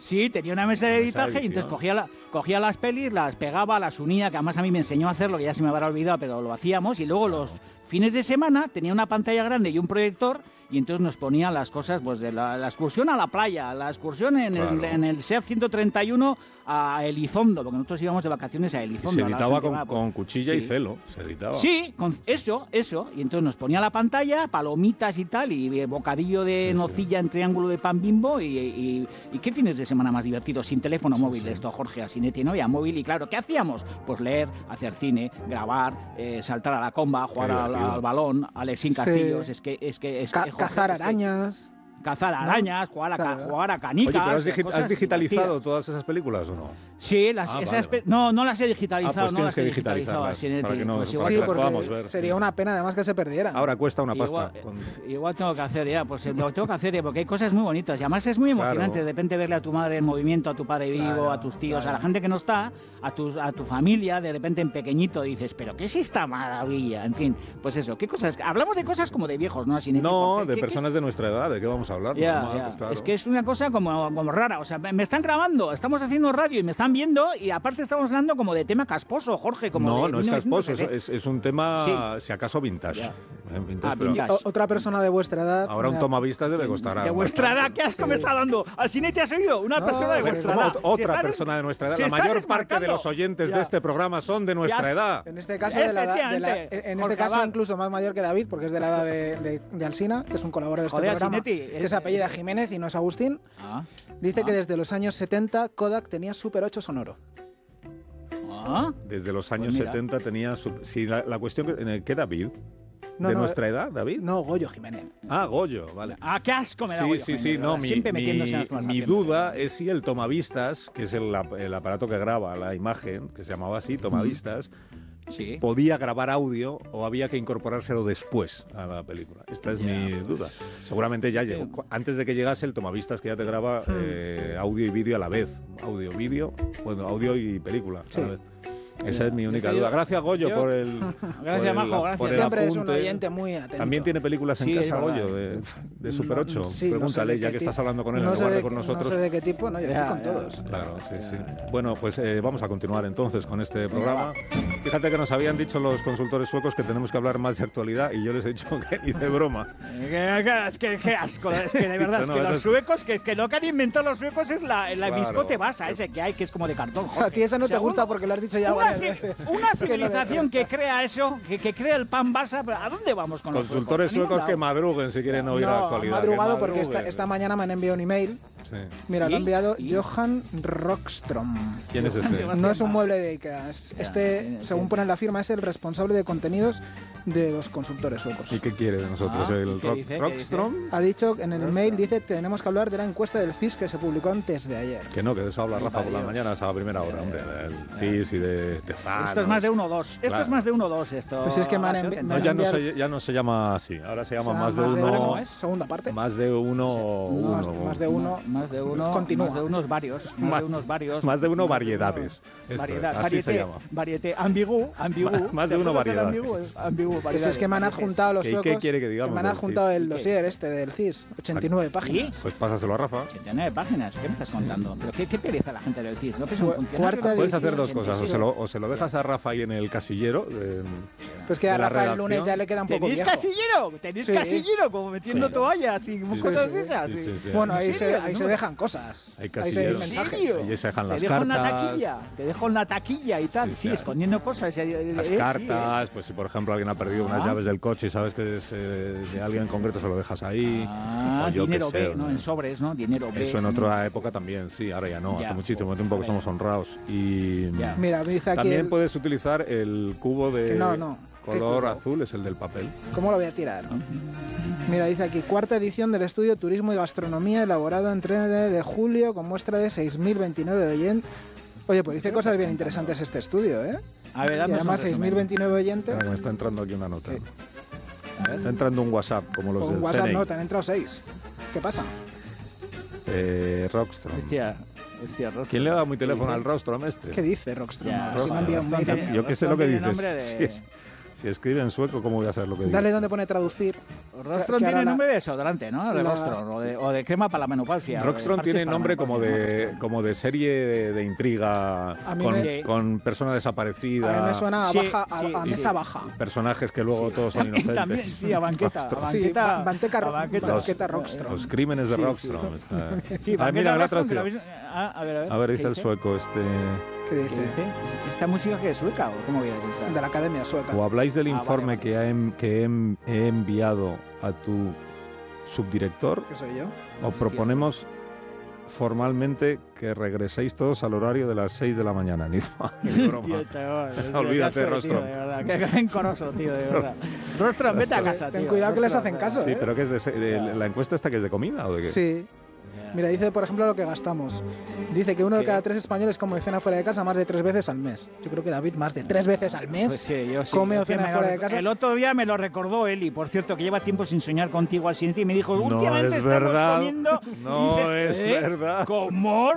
Sí, tenía una mesa de editaje y entonces cogía las pelis, las pegaba, las unía, que además a mí me enseñó a hacerlo, que ya se me habrá olvidado, pero lo hacíamos, y luego los fines de semana tenía una pantalla grande y un proyector, y entonces nos ponía las cosas, pues de la excursión a la playa, la excursión en el SEAT 131 a Elizondo, porque nosotros íbamos de vacaciones a Elizondo. Y se editaba con cuchilla y celo, se editaba. Sí, con eso, y entonces nos ponía la pantalla, palomitas y tal, y bocadillo de nocilla en triángulo de pan Bimbo, y qué fines de semana más divertidos, sin teléfono móvil, esto, Jorge Asinetti, no había móvil, y claro, ¿qué hacíamos? Pues leer, hacer cine, grabar, saltar a la comba, jugar al balón, Alexín Castillos, es que cazar arañas. Jugar a canicas. Oye, pero ¿has digitalizado todas esas películas o no? Sí, no las he digitalizado. Pues tienes que digitalizarlas para que las podamos ver. Sería una pena además que se perdieran. Ahora cuesta una pasta. Igual tengo que hacer lo tengo que hacer porque hay cosas muy bonitas y además es muy emocionante de repente verle a tu madre en movimiento, a tu padre vivo, a tus tíos, a la gente que no está, a tu familia, de repente en pequeñito dices, pero ¿qué es esta maravilla? En fin, pues eso, ¿qué cosas? Hablamos de cosas como de viejos, ¿no? De personas de nuestra edad, ¿de qué vamos a hablar? Pues claro. Es que es una cosa como rara, o sea, me están grabando, estamos haciendo radio y me están viendo y aparte estamos hablando como de tema casposo, Jorge. No es casposo, es un tema, si acaso, vintage. Vintage. Otra persona de vuestra edad. Ahora un tomavistas debe costar. ¿De vuestra edad? ¿Qué asco me está dando? Asinetti, ¿has oído? Una persona de vuestra edad. Otra persona de nuestra edad. La mayor parte de los oyentes de este programa son de nuestra edad. En este caso, incluso más mayor que David, porque es de la edad de Alsina, que es un colaborador de este programa, que es apellida Jiménez y no es Agustín. Dice que desde los años 70 Kodak tenía Super 8 sonoro. Desde los años 70 tenía... la cuestión... ¿Qué David? ¿De nuestra edad, David? No, Goyo Jiménez. Goyo, vale. Qué asco me da Goyo Jiménez. Sí, no, mi duda es si el tomavistas, que es el aparato que graba la imagen, que se llamaba así, tomavistas, podía grabar audio o había que incorporárselo después a la película. Esta es mi duda. Seguramente ya llegó. Antes de que llegase el tomavistas, que ya te graba audio y vídeo a la vez. Audio y película a la vez. Esa es mi única duda. Gracias, Goyo, por el Gracias, Majo, gracias. Siempre es un oyente muy atento. También tiene películas en casa, Goyo, de Super 8. Pregúntale, ya que estás hablando con él en lugar de con nosotros. No sé de qué tipo, yo estoy con todos. Claro, sí. Bueno, pues vamos a continuar entonces con este programa. Fíjate que nos habían dicho los consultores suecos que tenemos que hablar más de actualidad y yo les he dicho que ni de broma. Es que qué asco, es que de verdad, es que los suecos, que lo que han inventado los suecos es la biscote basa ese que hay, que es como de cartón. A ti eso no te gusta porque lo has dicho ya varias veces. Una civilización que crea eso, que crea el pan basa, ¿a dónde vamos con los consultores suecos que madruguen si quieren oír la actualidad? Han madrugado porque esta mañana me han enviado un email. Sí. Mira, lo ha enviado Johan Rockström. ¿Quién es este? No es un mueble de Ikea. Según pone en la firma, es el responsable de contenidos de los consultores suecos. ¿Y qué quiere de nosotros el Rockström? Ha dicho en el email, dice, tenemos que hablar de la encuesta del CIS que se publicó antes de ayer. Que de eso habla Rafa por la mañana, a la primera hora, hombre. El CIS y de Tezanos. Esto es más de 1-2. Esto es más de 1-2. Esto. Pues es que ya no se llama así. Ahora se llama más de uno. Segunda parte. Más de uno. Más de uno. Más de uno. Continúa. Más de unos varios. Más de uno variedades. Así se llama. Varieté. Ambiguo. Más de uno variedades. Pues es que me han adjuntado los suecos. ¿Qué quiere que digamos? Me han adjuntado el dossier del CIS. 89 páginas. Pues pásaselo a Rafa. 89 páginas. ¿Qué me estás contando? ¿Pero qué pereza la gente del CIS? ¿No? Puedes hacer dos cosas. O se lo dejas a Rafa ahí en el casillero. Pues que a Rafa el lunes ya le queda un poco viejo. ¿Tenéis casillero? Como metiendo toallas y cosas de esas. Bueno, ahí se dejan cosas. Hay casilleros. Ahí se dejan las cartas. Te dejo en la taquilla y tal. Sí, escondiendo cosas. Las cartas, pues si por ejemplo alguien ha perdido unas llaves del coche y sabes que es de alguien en concreto, se lo dejas ahí. Dinero B, ¿no? En sobres, ¿no? Dinero B. Eso en otra época también, sí, ahora ya no. Hace muchísimo tiempo que somos honrados. Y mira, me dice aquí también puedes utilizar el cubo de color azul, es el del papel. ¿Cómo lo voy a tirar? Mira, dice aquí, cuarta edición del estudio Turismo y Gastronomía, elaborado en 3 de julio, con muestra de 6.029 oyentes. Oye, pues dice cosas bien interesantes este estudio, ¿eh? A ver, y además 6.029 oyentes. Claro, me está entrando aquí una nota. Está entrando un WhatsApp, como los del WhatsApp CNI. no, te han entrado 6. ¿Qué pasa? Rockström. Hostia, ¿Quién le ha dado mi teléfono al Rockström este? ¿Qué dice Rockström? Yo qué sé lo que dices. Si escribe en sueco, ¿cómo voy a saber lo que dice? Dale donde pone traducir. Rostron tiene nombre de desodorante, ¿no? De Rostron, o de crema para la menopausia. Rockstrom tiene nombre como de serie de intriga con persona desaparecida. A mí me suena a mesa baja. Personajes que luego todos son inocentes. También, sí, a banqueta. Banqueta Rockstrom. Los crímenes de Rockstrom. Sí, mira la traducción. A ver, dice el sueco este... ¿Qué dice? ¿Esta música que es sueca o cómo es esta? De la Academia Sueca. O habláis del informe vale. que he enviado a tu subdirector. ¿Que soy yo? O proponemos formalmente que regreséis todos al horario de las 6 de la mañana. Ni Hostia, chaval. Olvídate, Rostrom. De verdad, qué rencoroso, tío, de verdad. Rostrom, vete a casa, tío. Ten cuidado que les hacen caso, Sí, pero que es la encuesta esta que es de comida o de qué? Sí. Mira, dice, por ejemplo, lo que gastamos. Dice que 1 de cada 3 españoles come o cena fuera de casa más de 3 veces al mes. Yo creo que David más de 3 veces al mes pues sí, yo sí. come o cena fuera de casa. El otro día me lo recordó Eli, por cierto, que lleva tiempo sin soñar contigo al siguiente y me dijo, últimamente estamos comiendo... No es verdad. ¿Cómo?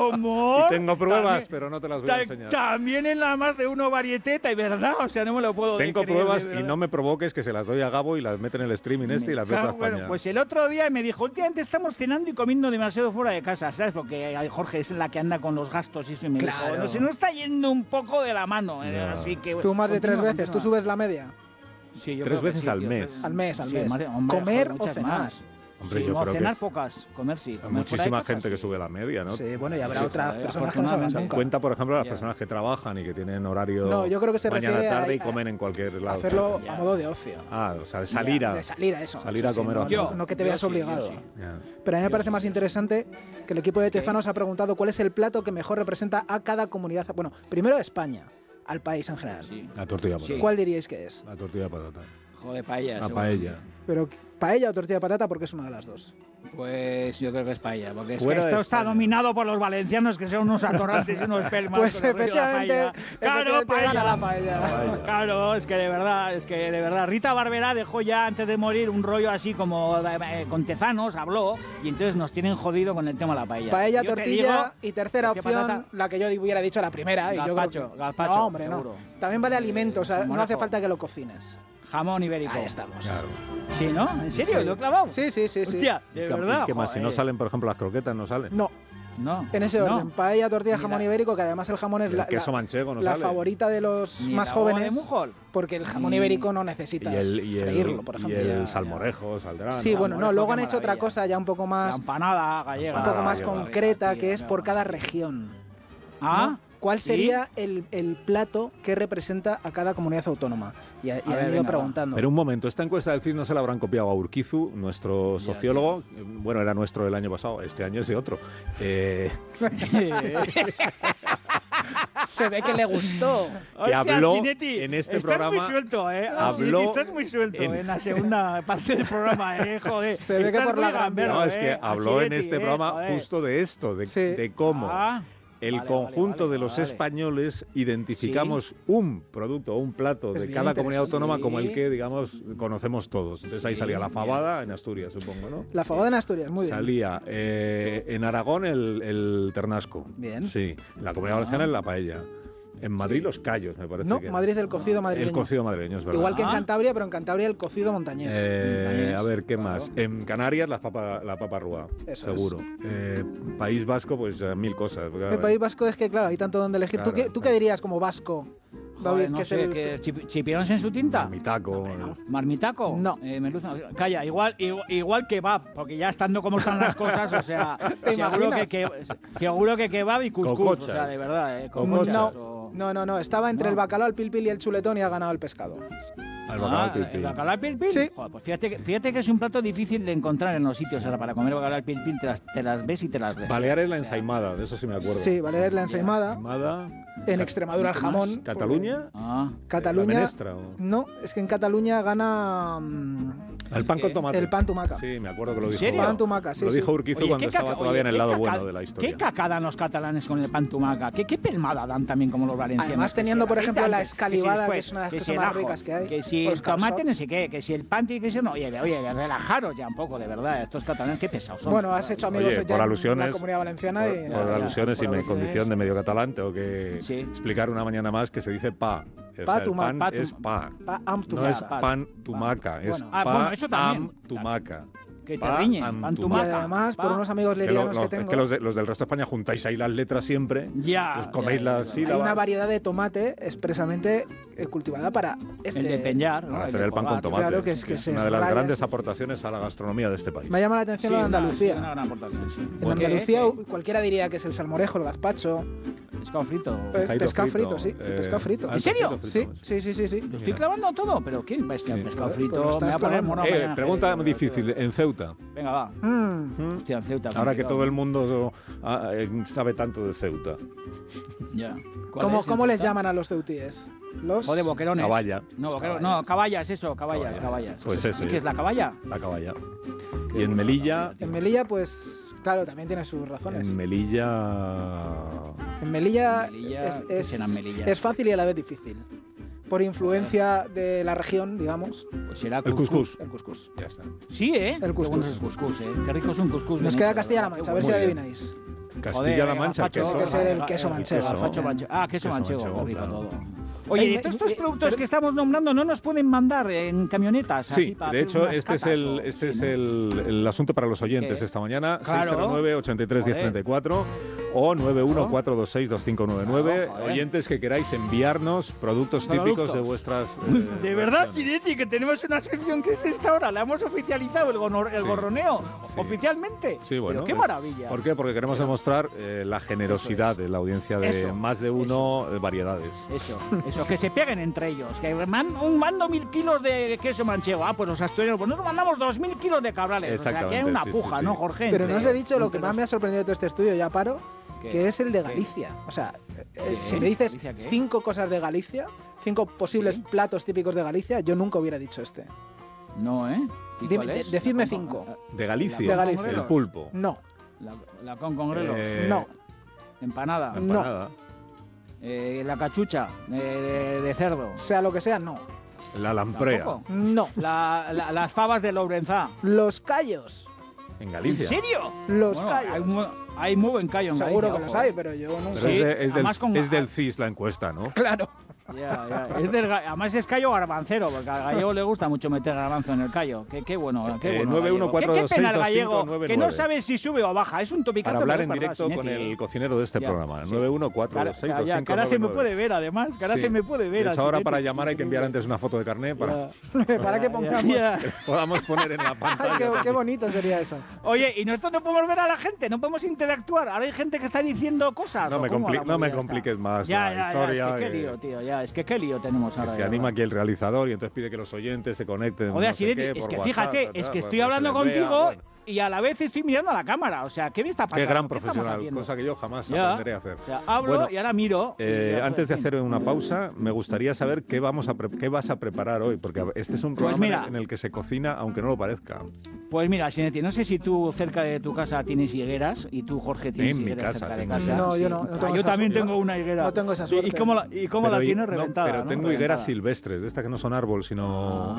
Y tengo pruebas, también, pero no te las voy a enseñar. También en la más de uno varieteta, y verdad, o sea, no me lo puedo Tengo pruebas y no me provoques que se las doy a Gabo y las meten en el streaming y las meto a España. Bueno, pues el otro día me dijo, últimamente estamos cenando y comiendo demasiado fuera de casa, ¿sabes? Porque Jorge es la que anda con los gastos y eso, y me dijo, no, se nos está yendo un poco de la mano, así que... Tú más de 3 veces, ¿tú subes la media? Sí, yo 3 veces sí, al tío, mes. Al mes. Hombre, ¿Comer o cenar? Más. Hombre, sí, yo creo cenar que pocas, comer sí. Hay muchísima gente que sube la media, ¿no? Sí, bueno, y habrá otras personas que no saben nunca. Cuenta, por ejemplo, las personas que trabajan y que tienen horario no, yo creo que se mañana refiere tarde y comen en cualquier lado. Hacerlo a modo de ocio. O sea, de salir a... De salir a eso. Salir a comer. No que te veas obligado. Pero a mí me parece más interesante que el equipo de Tezanos ha preguntado cuál es el plato que mejor representa a cada comunidad. Bueno, primero a España, al país en general. La tortilla de patata. ¿Cuál diríais que es? La tortilla de patata. Joder, paella. La paella. Pero paella o tortilla de patata, porque es una de las dos. Pues yo creo que es paella, porque es que esto está dominado por los valencianos, que son unos atorrantes y unos pelmas. Pues efectivamente, claro, paella. La paella. Claro, es que de verdad, Rita Barberá dejó ya antes de morir un rollo así como con Tezanos, habló, y entonces nos tienen jodido con el tema de la paella. Paella, tortilla y tercera opción, patata, la que yo hubiera dicho la primera. Gazpacho, gazpacho. No, hombre, seguro. No. También vale alimento, o sea, no hace falta que lo cocines. Jamón ibérico. Ahí estamos. Claro. ¿Sí, no? ¿En serio? ¿Lo he clavado? Sí. Hostia, de verdad. ¿Y qué más? Si no salen, por ejemplo, las croquetas, ¿no salen? No. En ese orden. Paella, tortilla, jamón ibérico, que además el jamón es queso manchego, la favorita de los más jóvenes. Porque el jamón ibérico no necesitas freírlo, por ejemplo. Y el salmorejo saldrá. Sí, bueno, no, luego han hecho otra cosa ya un poco más... La empanada gallega. Un poco más concreta, que es por cada región. ¿Cuál sería el plato que representa a cada comunidad autónoma? Y han ido preguntando. Pero un momento, esta encuesta del CIS no se la habrán copiado a Urquizu, nuestro sociólogo. Bueno, era nuestro el año pasado, este año es de otro. Se ve que le gustó. Que habló en este programa. Estás muy suelto, estás muy suelto en la segunda parte del programa, joder. Se ve que por la gambera. No, es que habló en este programa justo de esto, de cómo... El conjunto de los españoles identificamos un producto o un plato de cada comunidad autónoma como el que, digamos, conocemos todos. Entonces ahí salía la fabada en Asturias, supongo, ¿no? La fabada en Asturias, muy bien. Salía en Aragón el ternasco. Bien. Sí. La Comunidad Valenciana la paella. En Madrid los callos, me parece. No, que Madrid el cocido madrileño. El cocido madrileño, es verdad. Igual que en Cantabria, pero en Cantabria el cocido montañés. A ver, ¿qué más? En Canarias la papa rúa, seguro. País Vasco, pues 1000 cosas. El País Vasco es que, claro, hay tanto donde elegir. Claro, ¿Tú qué dirías como vasco? David, no sé, ¿chipirones en su tinta? Marmitaco. ¿Marmitaco? No. Calla, igual kebab, porque ya estando como están las cosas, o sea, seguro que kebab y cuscús, o sea, de verdad, No, estaba entre el bacalao, el pilpil y el chuletón y ha ganado el pescado. ¿El bacalao al pilpil? Sí. Joder, pues fíjate que es un plato difícil de encontrar en los sitios. Ahora, para comer bacalao al pilpil te las ves y te las des. Baleares la ensaimada, de eso sí me acuerdo. Sí, Baleares la ensaimada. En Extremadura el jamón. ¿Cataluña? ¿Cataluña? ¿La menestra, o? No, es que en Cataluña gana... el pan con tomate. El pan tumaca. Sí, me acuerdo que lo dijo. ¿En serio? Pan tumaca, sí. Lo dijo Urquizu cuando estaba todavía en el lado bueno de la historia. ¿Qué caca dan los catalanes con el pan tumaca? ¿Qué pelmada dan también como los valencianos? Además teniendo, por ejemplo, la escalivada, que es una de las cosas más ricas que hay. Que si el tomate no sé qué, que si el pan tiene que ser... Oye, relajaros ya un poco, de verdad. Estos catalanes, qué pesados son. Bueno, has hecho amigos ya en la Comunidad Valenciana. Por alusiones y mi condición de medio catalán, tengo que explicar una mañana más que se dice pa. Pa, el pan es pa. No es pan tumaca, es pa am tumaca. Que te riñen, pan tumaca. Y además, por unos amigos lerianos que tengo... Es que los del resto de España juntáis ahí las letras siempre, pues coméis las sílabas. Hay una variedad de tomate expresamente cultivada para el de peñar, para hacer el pan con tomate. Claro, que es una de las grandes aportaciones a la gastronomía de este país. Me llama la atención lo de Andalucía. Una gran aportación, sí. En Andalucía cualquiera diría que es el salmorejo, el gazpacho... Pescado frito. Pescado frito, sí. Pescado frito. ¿En serio? Sí. Lo estoy clavando todo, pero ¿qué? Es que el pescado frito me va a poner mono. Pregunta difícil, en Ceuta. Venga, va. Hostia, en Ceuta. Ahora que todo el mundo sabe tanto de Ceuta. Ya. ¿Cómo les llaman a los ceutíes? O de boquerones. Caballa. No, caballas, eso, caballas. Pues eso. ¿Qué es la caballa? La caballa. Y en Melilla... En Melilla, pues... Claro, también tiene sus razones. En Melilla es fácil y a la vez difícil. Por influencia de la región, digamos. Pues será el cuscús. El cuscús. Ya está. Sí, ¿eh? El cuscús. El cuscús, ¿eh? Qué rico es un cuscús. Nos queda Castilla-La Mancha, a ver si adivináis. Castilla-La Mancha, queso. Que ser el queso manchego. Queso manchego, qué rico todo. Oye, de todos estos productos que estamos nombrando no nos pueden mandar en camionetas. Sí, de hecho, este es el asunto para los oyentes esta mañana. 609-83-1034 o 914262599. Oyentes que queráis enviarnos productos típicos de vuestras... de verdad, Sinetti, que tenemos una sección que es esta hora. La hemos oficializado, el gorroneo, oficialmente. Sí, bueno. Pero qué maravilla. ¿Por qué? Porque queremos demostrar la generosidad de la audiencia de más de uno variedades. Eso, que se peguen entre ellos. Que mando 1000 kilos de queso manchego. Pues los asturianos, pues nos mandamos 2000 kilos de cabrales. O sea, que hay una puja, ¿no, Jorge? Pero no os he dicho lo que más me ha sorprendido de todo este estudio, ya paro, que es el de Galicia. O sea, si me dices 5 cosas de Galicia, 5 posibles platos típicos de Galicia, yo nunca hubiera dicho este. No, ¿eh? Decidme 5. ¿De Galicia? De Galicia. El pulpo. No. La con grelos. No. Empanada. No. La cachucha de cerdo. Sea lo que sea, no. La lamprea. ¿Tampoco? No. Las fabas de Lourenzá. Los callos. ¿En Galicia? ¿En serio? Los callos. Hay muy buen callo en Galicia. Seguro que los hay, pero yo no sé. Es del CIS la encuesta, ¿no? Claro. Además es callo garbancero, porque al gallego le gusta mucho meter garbanzo en el callo. Qué bueno. Qué pena el gallego, que no sabe si sube o baja. Es un topicazo. Para hablar en directo con el cocinero de este programa. 914262599. Que ahora se me puede ver, además. Que ahora se me puede ver. Ahora para llamar hay que enviar antes una foto de carné para que podamos poner en la pantalla. Qué bonito sería eso. Oye, y nosotros no podemos ver a la gente, no podemos interactuar. Ahora hay gente que está diciendo cosas. No me compliques más la historia. Es que qué lío, tío. Es que qué lío tenemos ahora. Se anima aquí el realizador y entonces pide que los oyentes se conecten. Joder, es que fíjate, es que estoy hablando contigo y a la vez estoy mirando a la cámara. O sea, ¿qué me está pasando? Qué gran profesional, cosa que yo jamás aprenderé a hacer. O sea, hablo y ahora miro. Antes de hacer una pausa, me gustaría saber qué vas a preparar hoy, porque este es un programa en el que se cocina, aunque no lo parezca. Pues mira, Sinetti, no sé si tú cerca de tu casa tienes higueras y tú, Jorge, tienes higueras cerca de casa. No, yo no. Yo también tengo una higuera. No tengo esa suerte. ¿Y cómo la tienes reventada? Pero tengo higueras silvestres, de estas que no son árbol, sino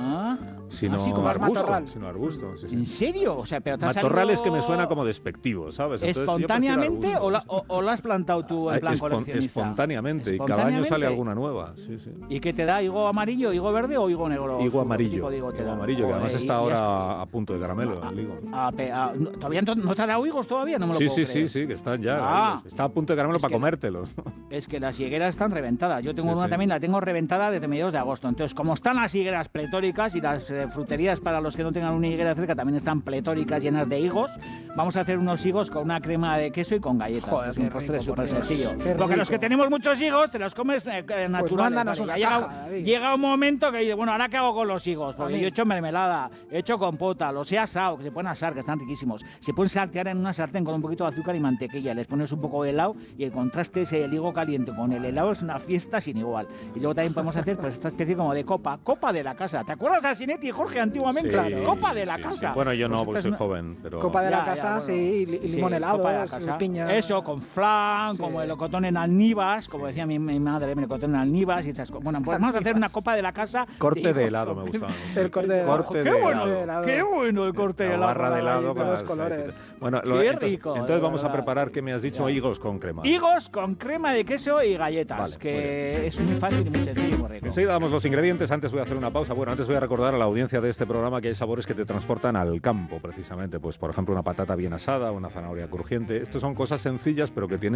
arbusto. ¿En serio? O sea, pero matorrales que me suena como despectivo, ¿sabes? ¿Espontáneamente o la has plantado tú en plan coleccionista? Espontáneamente, y cada año sale alguna nueva. Sí. ¿Y qué te da? ¿Higo amarillo, higo verde o higo negro? Higo amarillo. Higo amarillo, que además está ahora a punto de caramelo. ¿Todavía no te ha dado higos todavía? No me lo puedo creer. Sí, que están ya. Está a punto de caramelo para comértelos. Es que las higueras están reventadas. Yo tengo una también, la tengo reventada desde mediados de agosto. Entonces, como están las higueras pletóricas y las fruterías para los que no tengan una higuera cerca también están pletóricas, llenas de higos, vamos a hacer unos higos con una crema de queso y con galletas. Joder, es un postre súper sencillo. Porque los que tenemos muchos higos te los comes naturales. Pues llega un momento que dices, bueno, ¿ahora qué hago con los higos? Porque yo he hecho mermelada, he hecho compota, los he asado, que se pueden asar, que están riquísimos. Se pueden saltear en una sartén con un poquito de azúcar y mantequilla. Les pones un poco de helado y el contraste es el higo caliente con el helado, es una fiesta sin igual. Y luego también podemos hacer pues esta especie como de copa de la casa. ¿Te acuerdas a Sinetti y Jorge antiguamente? Sí, claro. Copa de la casa. Sí. Bueno, yo no, porque soy joven. saben. Pero... Copa de la casa, bueno, sí, y limón helado, piña. Eso, con flan, como el locotón en alnibas, como decía mi madre, el locotón en alnibas y estas cosas. Bueno, pues vamos a hacer una copa de la casa. Corte de helado me gustaba. El corte de helado. Qué bueno el corte de helado. Barra de helado con los colores. Bueno, qué rico. Entonces vamos a preparar, ¿qué me has dicho? Higos con crema. Higos con crema de queso y galletas, que es muy fácil y muy sencillo y muy rico. Enseguida damos los ingredientes. Antes voy a hacer una pausa. Bueno, antes voy a recordar a la audiencia de este programa que hay sabores que te transportan al campo, precisamente. Pues, por ejemplo, una patata bien asada, una zanahoria crujiente. Estos son cosas sencillas, pero que tienen